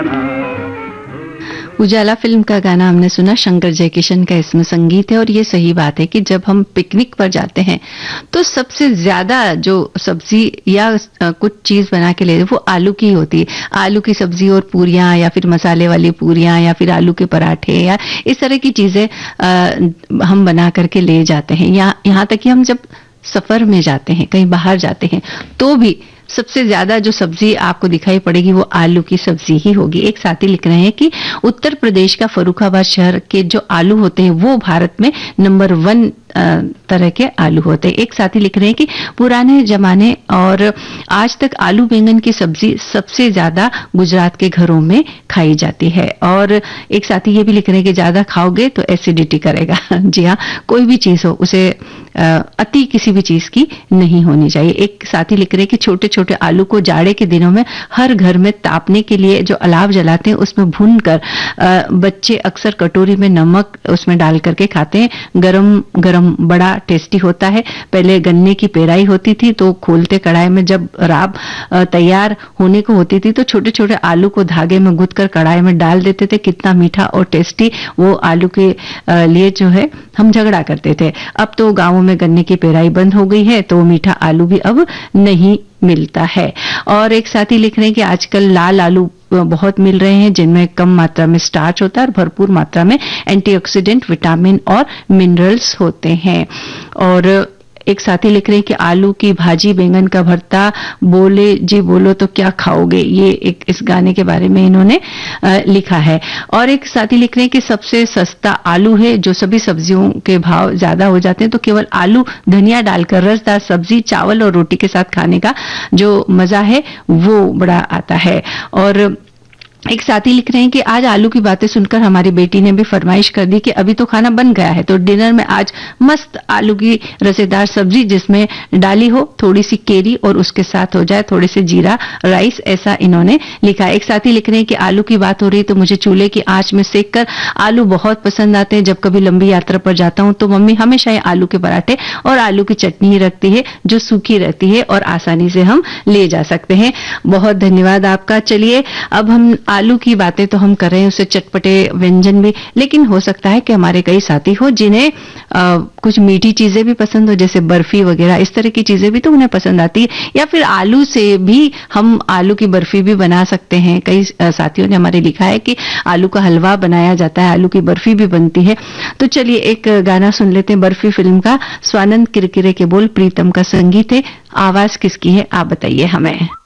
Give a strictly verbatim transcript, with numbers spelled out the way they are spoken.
उजाला film का गाना हमने सुना, शंकर जयकिशन का इसमें संगीत है। और ये सही बात है कि जब हम पिकनिक पर जाते हैं तो सबसे ज्यादा जो सब्जी या कुछ चीज बना के ले वो आलू की होती है। आलू की सब्जी और पूरियां, या फिर मसाले वाली पूरियां, या फिर आलू के पराठे, या इस तरह की चीजें हम बना करके ले जाते हैं। या यहाँ तक कि हम जब सफर में जाते हैं, कहीं बाहर जाते हैं, तो भी सबसे ज्यादा जो सब्जी आपको दिखाई पड़ेगी वो आलू की सब्जी ही होगी। एक साथी लिख रहे हैं कि उत्तर प्रदेश का फर्रुखाबाद शहर के जो आलू होते हैं वो भारत में नंबर वन तरह के आलू होते हैं। एक साथी लिख रहे हैं कि पुराने जमाने और आज तक आलू बैंगन की सब्जी सबसे ज्यादा गुजरात के घरों में खाई जाती है। और एक साथी ये भी लिख रहे हैं कि ज्यादा खाओगे तो एसिडिटी करेगा। जी हाँ, कोई भी चीज हो उसे अति किसी भी चीज की नहीं होनी चाहिए। एक साथी लिख रहे हैं कि छोटे छोटे आलू को जाड़े के दिनों में हर घर में तापने के लिए जो अलाव जलाते हैं उसमें भून कर बच्चे अक्सर कटोरी में नमक उसमें डाल करके खाते हैं। गरम गरम बड़ा टेस्टी होता है। पहले गन्ने की पेराई होती थी तो खोलते कढ़ाई में जब राब तैयार होने को होती थी तो छोटे छोटे आलू को धागे में गुथ कर कढ़ाई में डाल देते थे। कितना मीठा और टेस्टी वो आलू के लिए जो है हम झगड़ा करते थे। अब तो गांवों में गन्ने की पेराई बंद हो गई है तो मीठा आलू भी अब नहीं मिलता है। और एक साथी लिख रहे हैं कि आजकल लाल आलू बहुत मिल रहे हैं जिनमें कम मात्रा में स्टार्च होता है और भरपूर मात्रा में एंटीऑक्सीडेंट, विटामिन और मिनरल्स होते हैं। और एक साथी लिख रहे हैं कि आलू की भाजी, बैंगन का भरता, बोले जी बोलो तो क्या खाओगे, ये एक इस गाने के बारे में इन्होंने लिखा है। और एक साथी लिख रहे हैं कि सबसे सस्ता आलू है, जो सभी सब्जियों के भाव ज्यादा हो जाते हैं तो केवल आलू धनिया डालकर रसदार सब्जी चावल और रोटी के साथ खाने का जो मजा है वो बड़ा आता है। और एक साथी लिख रहे हैं कि आज आलू की बातें सुनकर हमारी बेटी ने भी फरमाइश कर दी कि अभी तो खाना बन गया है तो डिनर में आज मस्त आलू की रसेदार सब्जी जिसमें डाली हो थोड़ी सी केरी और उसके साथ हो जाए थोड़े से जीरा राइस, ऐसा इन्होंने लिखा है। एक साथी लिख रहे हैं कि आलू की बात हो रही तो मुझे चूल्हे की आंच में सेक कर आलू बहुत पसंद आते हैं। जब कभी लंबी यात्रा पर जाता हूं तो मम्मी हमेशा आलू के पराठे और आलू की चटनी ही रखती है जो सूखी रहती है और आसानी से हम ले जा सकते हैं। बहुत धन्यवाद आपका। चलिए अब हम आलू की बातें तो हम कर रहे हैं, उससे चटपटे व्यंजन भी, लेकिन हो सकता है कि हमारे कई साथी हो जिन्हें आ, कुछ मीठी चीजें भी पसंद हो, जैसे बर्फी वगैरह, इस तरह की चीजें भी तो उन्हें पसंद आती है। या फिर आलू से भी हम आलू की बर्फी भी बना सकते हैं। कई साथियों ने हमारे लिखा है कि आलू का हलवा बनाया जाता है, आलू की बर्फी भी बनती है। तो चलिए एक गाना सुन लेते हैं बर्फी फिल्म का। स्वानंद किरकिरे के बोल, प्रीतम का संगीत है, आवाज किसकी है आप बताइए हमें।